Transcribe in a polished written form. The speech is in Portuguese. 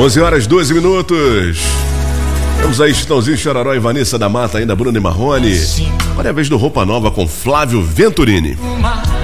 11 horas 12 minutos. Temos aí Chitãozinho, Chororó e Vanessa da Mata, ainda Bruno e Marrone. Olha a vez do Roupa Nova com Flávio Venturini.